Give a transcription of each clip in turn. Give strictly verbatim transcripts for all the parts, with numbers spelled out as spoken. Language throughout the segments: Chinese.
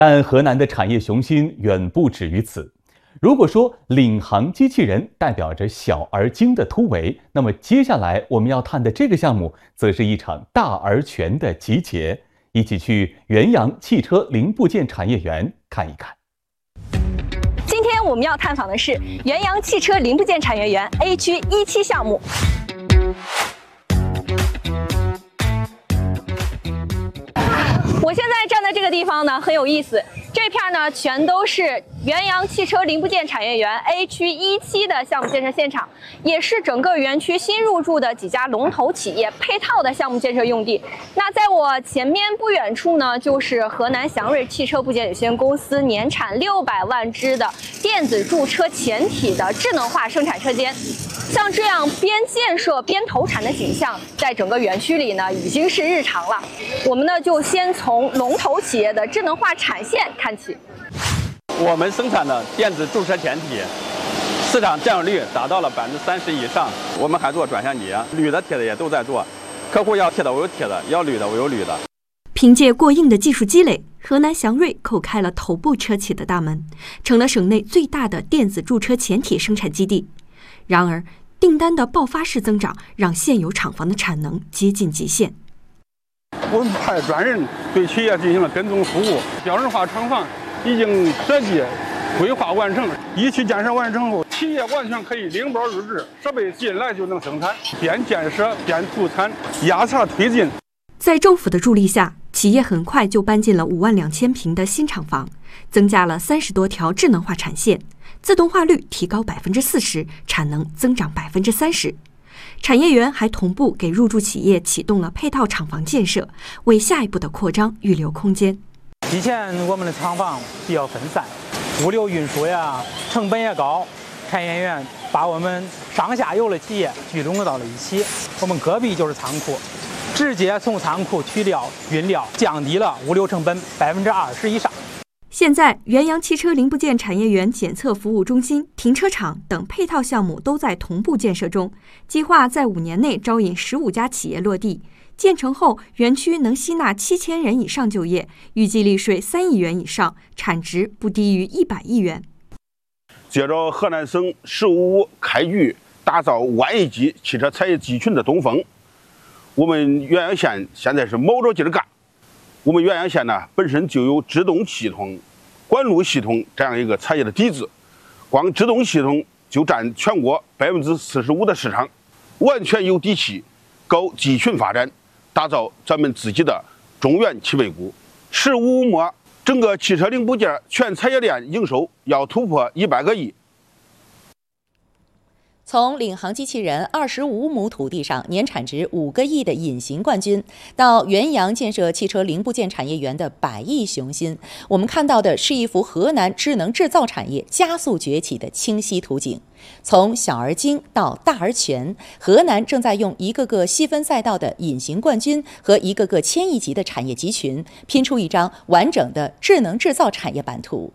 但河南的产业雄心远不止于此。如果说领航机器人代表着小而精的突围，那么接下来我们要探的这个项目，则是一场大而全的集结。一起去原阳汽车零部件产业园看一看。 今天我们要探访的是原阳汽车零部件产业园 A 区一期项目。我现在站在这个地方呢，很有意思。这片呢，全都是原阳汽车零部件产业园 A 区一期的项目建设现场，也是整个园区新入驻的几家龙头企业配套的项目建设用地。那在我前面不远处呢，就是河南祥瑞汽车部件有限公司年产六百万只的电子驻车前体的智能化生产车间。像这样边建设边投产的景象，在整个园区里呢，已经是日常了。我们呢，就先从龙头企业的智能化产线看起。 我们生产的电子驻车前体市场占有率达到了百分之三十以上。我们还做转向泥，铝的、铁的也都在做。客户要铁的，我有铁的；要铝的，我有铝的。 凭借过硬的技术积累，河南祥瑞叩开了头部车企的大门，成了省内最大的电子驻车前体生产基地。然而，订单的爆发式增长让现有厂房的产能接近极限。 我们派专人对企业进行了跟踪服务，标准化厂房已经设计规划完成，一期建设完成后，企业完全可以拎包入制，设备进来就能生产，边建设边投产，压茶推进。 在政府的助力下，企业很快就搬进了五万两千平的新厂房，增加了三十多条智能化产线，自动化率提高百分之四十，产能增长百分之三十。产业园还同步给入驻企业启动了配套厂房建设，为下一步的扩张预留空间。 以前我们的厂房比较分散，物流运输呀，成本也高。产业园把我们上下游的企业聚拢到了一起，我们隔壁就是仓库，直接从仓库取料运料，降低了物流成本百分之二十以上。 现在，原阳汽车零部件产业园检测服务中心、停车场等配套项目都在同步建设中，计划在五年内招引十五家企业落地。建成后，园区能吸纳七千人以上就业，预计利税三亿元以上，产值不低于一百亿元。 借着河南省“十五五”开局打造万亿级汽车产业集群的东风，我们原阳县现在是卯着劲儿干。我们原阳县呢，本身就有制动系统、管路系统这样一个产业的底子，光制动系统就占全国百分之四十五的市场，完全有底气搞集群发展，打造咱们自己的中原汽配股。十五末，整个汽车零部件全产业链营收要突破一百个亿。 从领航机器人二十五亩土地上年产值五个亿的隐形冠军，到原阳建设汽车零部件产业园的百亿雄心，我们看到的是一幅河南智能制造产业加速崛起的清晰图景。从小而精到大而全，河南正在用一个个细分赛道的隐形冠军和一个个千亿级的产业集群，拼出一张完整的智能制造产业版图。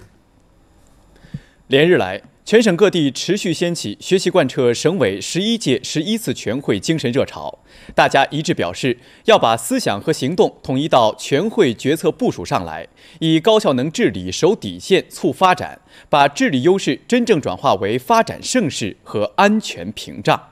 连日来，全省各地持续掀起学习贯彻省委十一届十一次全会精神热潮，大家一致表示要把思想和行动统一到全会决策部署上来，以高效能治理守底线促发展，把治理优势真正转化为发展盛世和安全屏障。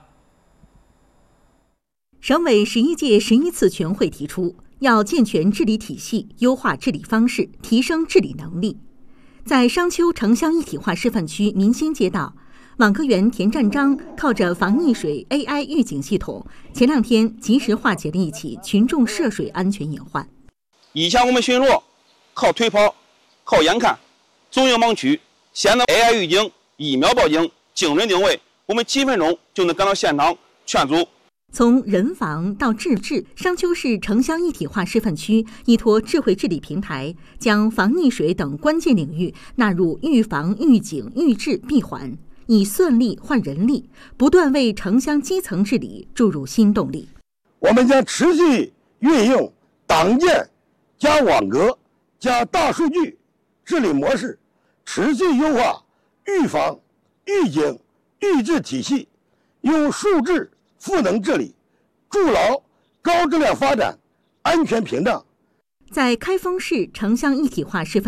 省委十一届十一次全会提出，要健全治理体系，优化治理方式，提升治理能力。在商丘城乡一体化示范区民兴街道，网格员田占章靠着防溺水 A I 预警系统，前两天及时化解了一起群众涉水安全隐患。 以前我们巡逻靠腿跑，靠眼看，总有盲区。现在 A I 预警，一秒报警，精准定位，我们几分钟就能赶到现场，劝阻。 从人防到治治，商丘市城乡一体化示范区依托智慧治理平台，将防溺水等关键领域纳入预防、预警、预治闭环，以算力换人力，不断为城乡基层治理注入新动力。 我们将持续运用党建加网格加大数据治理模式，持续优化预防、预警、预治体系，用数字赋能治理，筑牢高质量发展安全屏障。 在开封市城乡一体化示范